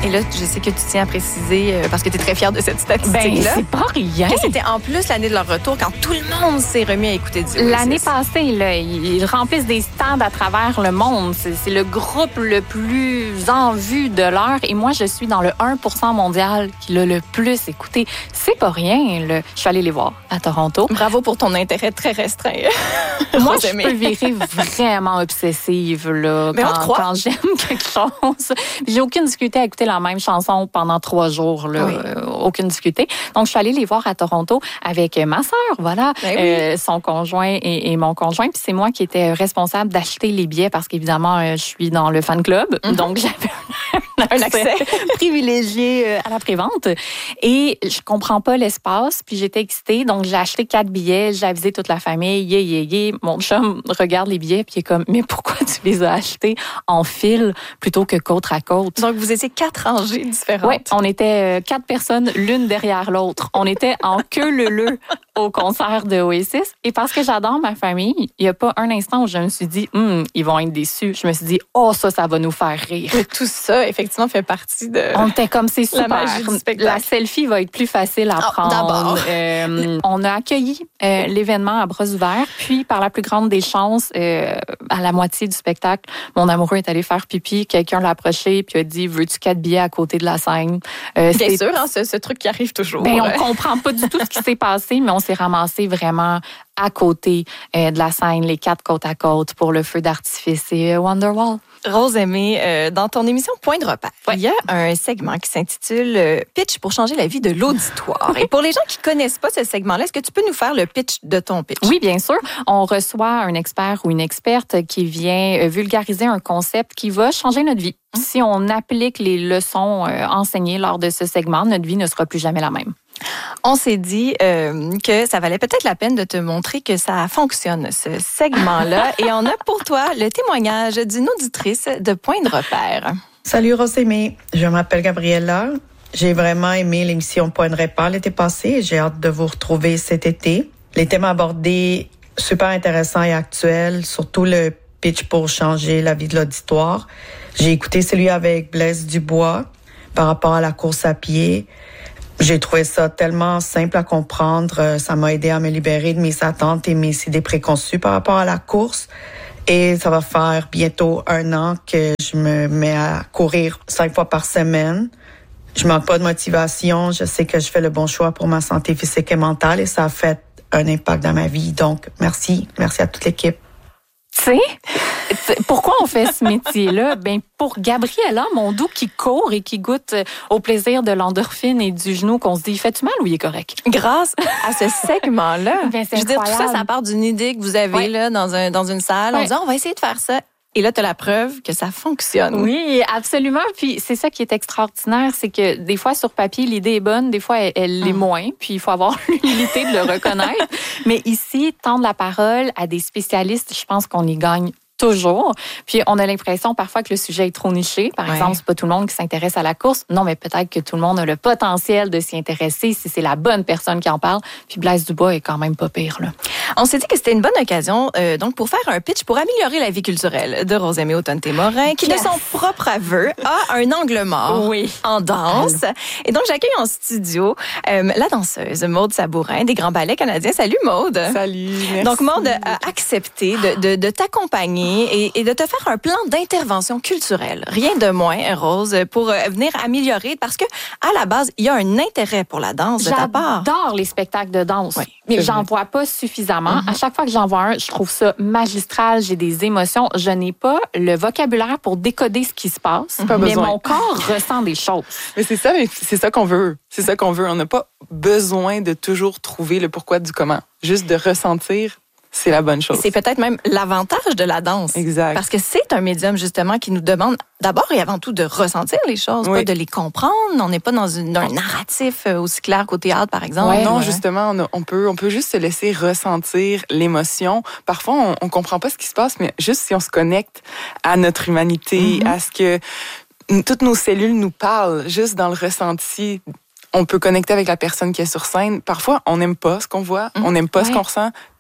Et là, je sais que tu tiens à préciser, parce que tu es très fière de cette statistique-là. C'est pas rien. Que c'était en plus l'année de leur retour quand tout le monde s'est remis à écouter du Oasis. L'année passée, là, ils remplissent des stands à travers le monde. C'est le groupe le plus en vue de l'heure. Et moi, je suis dans le 1% mondial qui l'a le plus écouté. C'est pas rien. Là. Je suis allée les voir à Toronto. Bravo pour ton intérêt très restreint. Moi, je peux virer vraiment obsessive là, quand j'aime quelque chose. J'ai aucune difficulté à écouter la même chanson pendant 3 jours. Là, oui. Aucune difficulté. Donc, je suis allée les voir à Toronto avec ma sœur, voilà, son conjoint et mon conjoint. Puis c'est moi qui étais responsable d'acheter les billets parce qu'évidemment, je suis dans le fan club. Donc, j'avais un accès privilégié à la prévente. Et je comprends pas l'espace. Puis j'étais excitée. Donc, j'ai acheté 4 billets. J'ai avisé toute la famille. Mon chum regarde les billets puis il est comme, mais pourquoi tu les as achetés en fil plutôt que côte à côte? Donc, vous étiez 4 rangées différentes. Oui, on était 4 personnes l'une derrière l'autre. On était en queue leu au concert de Oasis. Et parce que j'adore ma famille, il n'y a pas un instant où je me suis dit, ils vont être déçus. Je me suis dit, ça va nous faire rire. Et tout ça, effectivement, fait partie de... On était comme, c'est super. La magie du spectacle. La selfie va être plus facile à prendre. D'abord. On a accueilli l'événement à bras ouverts. Puis, par la plus grande des chances, à la moitié du spectacle, mon amoureux est allé faire pipi. Quelqu'un l'a approché puis a dit, veux-tu 4 billets à côté de la scène? Bien sûr, hein, ce truc qui arrive toujours. On comprend pas du tout ce qui s'est passé, mais on s'est ramassé vraiment à côté de la scène, les 4 côte à côte pour le feu d'artifice et Wonderwall. Rose Aimée, dans ton émission Point de repère, il y a un segment qui s'intitule Pitch pour changer la vie de l'auditoire. Et pour les gens qui connaissent pas ce segment-là, est-ce que tu peux nous faire le pitch de ton pitch? Oui, bien sûr. On reçoit un expert ou une experte qui vient vulgariser un concept qui va changer notre vie. Si on applique les leçons enseignées lors de ce segment, notre vie ne sera plus jamais la même. On s'est dit que ça valait peut-être la peine de te montrer que ça fonctionne, ce segment-là. Et on a pour toi le témoignage d'une auditrice de Point de repère. Salut Rose Aimée, je m'appelle Gabriella. J'ai vraiment aimé l'émission Point de repère l'été passé et j'ai hâte de vous retrouver cet été. Les thèmes abordés, super intéressants et actuels, surtout le pitch pour changer la vie de l'auditoire. J'ai écouté celui avec Blaise Dubois par rapport à la course à pied. J'ai trouvé ça tellement simple à comprendre. Ça m'a aidé à me libérer de mes attentes et mes idées préconçues par rapport à la course. Et ça va faire bientôt 1 an que je me mets à courir 5 fois par semaine. Je manque pas de motivation. Je sais que je fais le bon choix pour ma santé physique et mentale et ça a fait un impact dans ma vie. Donc, merci. Merci à toute l'équipe. Tu sais, pourquoi on fait ce métier-là? Pour Gabriella, mon doux qui court et qui goûte au plaisir de l'endorphine et du genou, qu'on se dit, fais-tu mal ou il est correct? Grâce à ce segment-là, c'est je veux dire, tout ça, ça part d'une idée que vous avez là dans une salle. On dit, on va essayer de faire ça. Et là, tu as la preuve que ça fonctionne. Oui, absolument. Puis c'est ça qui est extraordinaire, c'est que des fois, sur papier, l'idée est bonne, des fois, elle l'est moins. Puis il faut avoir l'humilité de le reconnaître. Mais ici, tendre la parole à des spécialistes, je pense qu'on y gagne toujours. Puis on a l'impression parfois que le sujet est trop niché. Par exemple, c'est pas tout le monde qui s'intéresse à la course. Non, mais peut-être que tout le monde a le potentiel de s'y intéresser si c'est la bonne personne qui en parle. Puis Blaise Dubois est quand même pas pire, là. On s'est dit que c'était une bonne occasion donc pour faire un pitch pour améliorer la vie culturelle de Rose Aimée Autonne-Témorin, qui de son propre aveu a un angle mort en danse. Et donc j'accueille en studio la danseuse Maude Sabourin des Grands Ballets Canadiens. Salut Maude. Salut, merci. Donc Maude a accepté de t'accompagner et de te faire un plan d'intervention culturelle. Rien de moins, Rose, pour venir améliorer, parce que à la base, il y a un intérêt pour la danse de ta part. J'adore les spectacles de danse, mais j'en vois pas suffisamment. À chaque fois que j'en vois un, je trouve ça magistral, j'ai des émotions. Je n'ai pas le vocabulaire pour décoder ce qui se passe, mais mon corps ressent des choses. Mais c'est ça qu'on veut. C'est ça qu'on veut. On n'a pas besoin de toujours trouver le pourquoi du comment. Juste de ressentir. C'est la bonne chose. C'est peut-être même l'avantage de la danse. Exact. Parce que c'est un médium, justement, qui nous demande d'abord et avant tout de ressentir les choses, pas de les comprendre. On n'est pas dans un narratif aussi clair qu'au théâtre, par exemple. Non, justement, on peut juste se laisser ressentir l'émotion. Parfois, on comprend pas ce qui se passe, mais juste si on se connecte à notre humanité, à ce que toutes nos cellules nous parlent, juste dans le ressenti, on peut connecter avec la personne qui est sur scène. Parfois, on n'aime pas ce qu'on voit, on n'aime pas ce qu'on ressent,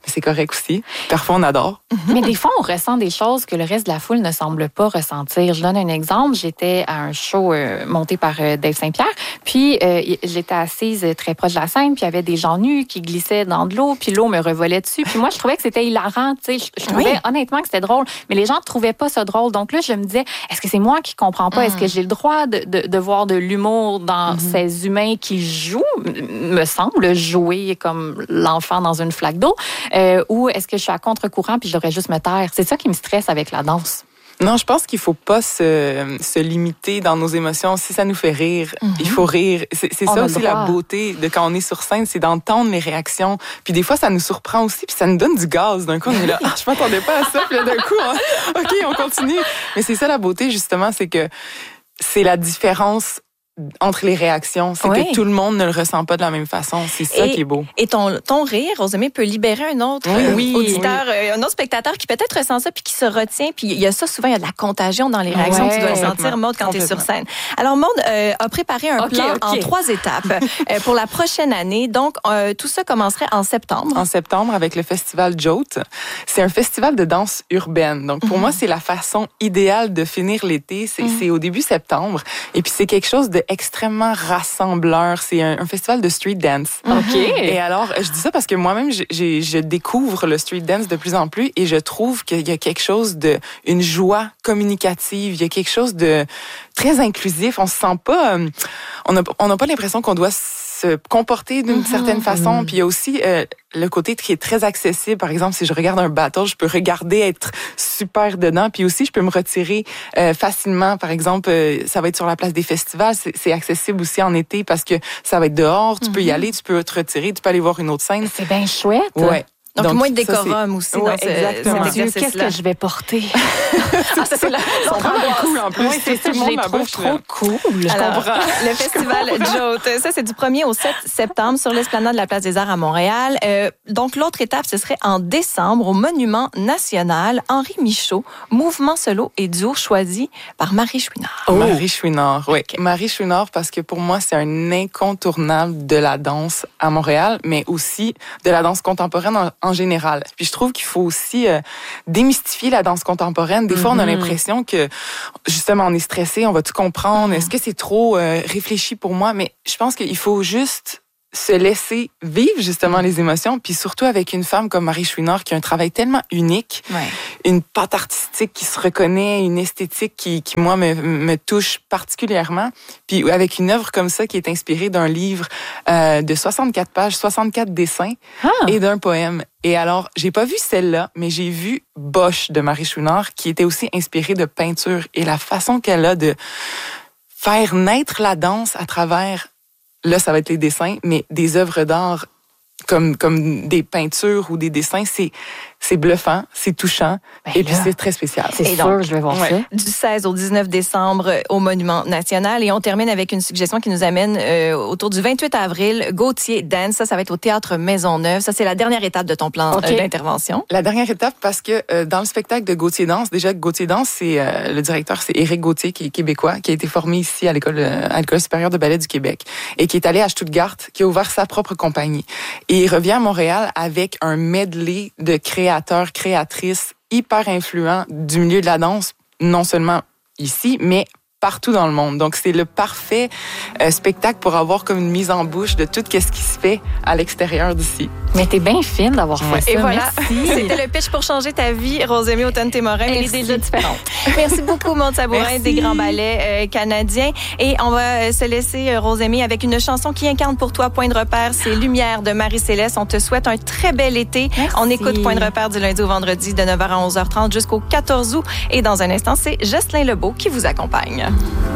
c'est correct aussi. Parfois, on adore. Mais des fois, on ressent des choses que le reste de la foule ne semble pas ressentir. Je donne un exemple. J'étais à un show monté par Dave Saint-Pierre, puis j'étais assise très proche de la scène, puis il y avait des gens nus qui glissaient dans de l'eau, puis l'eau me revolait dessus. Puis moi, je trouvais que c'était hilarant. Tu sais, je trouvais honnêtement que c'était drôle, mais les gens ne trouvaient pas ça drôle. Donc là, je me disais, est-ce que c'est moi qui comprends pas? Est-ce que j'ai le droit de voir de l'humour dans ces humains qui jouent, me semble, jouer comme l'enfant dans une flaque d'eau? Ou est-ce que je suis à contre-courant puis je devrais juste me taire? C'est ça qui me stresse avec la danse. Non, je pense qu'il faut pas se limiter dans nos émotions. Si ça nous fait rire, il faut rire. C'est ça aussi la beauté de quand on est sur scène, c'est d'entendre les réactions. Puis des fois, ça nous surprend aussi, puis ça nous donne du gaz. D'un coup, on est là, je m'attendais pas à ça. Puis là, d'un coup, OK, on continue. Mais c'est ça la beauté, justement, c'est que c'est la différence entre les réactions, c'est que tout le monde ne le ressent pas de la même façon. C'est ça qui est beau. Et ton rire, Rosemée, peut libérer un autre auditeur, un autre spectateur qui peut-être ressent ça puis qui se retient. Puis il y a ça souvent, il y a de la contagion dans les réactions. Tu dois le sentir, Maude, quand tu es sur scène. Alors, Maude a préparé un plan en 3 étapes pour la prochaine année. Donc, tout ça commencerait en septembre. En septembre, avec le festival Jote. C'est un festival de danse urbaine. Donc, pour moi, c'est la façon idéale de finir l'été. C'est au début septembre. Et puis, c'est quelque chose de extrêmement rassembleur. C'est un festival de street dance. OK. Et alors, je dis ça parce que moi-même, je découvre le street dance de plus en plus et je trouve qu'il y a quelque chose une joie communicative. Il y a quelque chose de très inclusif. On se sent pas, on n'a pas l'impression qu'on doit se comporter d'une certaine façon. Puis il y a aussi le côté qui est très accessible. Par exemple, si je regarde un battle, je peux regarder, être super dedans. Puis aussi, je peux me retirer facilement. Par exemple, ça va être sur la place des festivals. C'est accessible aussi en été parce que ça va être dehors. Tu peux y aller, tu peux te retirer, tu peux aller voir une autre scène. C'est bien chouette. Ouais. Donc moins de décorum aussi dans exactement. Qu'est-ce que je vais porter? Ça, c'est on prend le coup en plus. Oui, c'est ça, je les trouve trop cool. Je comprends. Le festival Jote, ça, c'est du 1er au 7 septembre sur l'esplanade de la Place des Arts à Montréal. Donc, l'autre étape, ce serait en décembre au Monument National. Henri Michaud, mouvement solo et duo choisi par Marie Chouinard. Marie Chouinard, oui. Okay. Marie Chouinard, parce que pour moi, c'est un incontournable de la danse à Montréal, mais aussi de la danse contemporaine en général. Puis je trouve qu'il faut aussi démystifier la danse contemporaine. Des fois, on a l'impression que, justement, on est stressé, on va tout comprendre. Est-ce que c'est trop réfléchi pour moi? Mais je pense qu'il faut juste se laisser vivre, justement, les émotions. Puis surtout avec une femme comme Marie Chouinard qui a un travail tellement unique, une patte artistique qui se reconnaît, une esthétique qui moi, me touche particulièrement. Puis avec une œuvre comme ça qui est inspirée d'un livre de 64 pages, 64 dessins et d'un poème. Et alors, j'ai pas vu celle-là, mais j'ai vu Bosch de Marie Chouinard qui était aussi inspirée de peinture et la façon qu'elle a de faire naître la danse à travers, là, ça va être les dessins, mais des œuvres d'art comme des peintures ou des dessins, c'est bluffant, c'est touchant et puis c'est très spécial. C'est sûr, je vais voir ça. Du 16 au 19 décembre au Monument National. Et on termine avec une suggestion qui nous amène autour du 28 avril, Gauthier Dance. Ça va être au Théâtre Maisonneuve. Ça, c'est la dernière étape de ton plan d'intervention. La dernière étape parce que dans le spectacle de Gauthier Dance, déjà Gauthier Dance, c'est le directeur, c'est Éric Gauthier, qui est québécois, qui a été formé ici à l'École supérieure de ballet du Québec et qui est allé à Stuttgart, qui a ouvert sa propre compagnie. Et il revient à Montréal avec un medley de créateurs, créatrices hyper influents du milieu de la danse, non seulement ici, mais partout dans le monde. Donc, c'est le parfait spectacle pour avoir comme une mise en bouche de tout ce qui se fait à l'extérieur d'ici. Mais t'es bien fine d'avoir fait ça. Et voilà, merci. C'était le pitch pour changer ta vie, Rosemée Autonne-Témorin. Elle est déjà différente. Merci beaucoup, Maude Sabourin, des Grands Ballets canadiens. Et on va se laisser, Rosemée, avec une chanson qui incarne pour toi Point de repère. C'est Lumière de Marie-Céleste. On te souhaite un très bel été. Merci. On écoute Point de repère du lundi au vendredi de 9h à 11h30 jusqu'au 14 août. Et dans un instant, c'est Jocelyn Lebeau qui vous accompagne.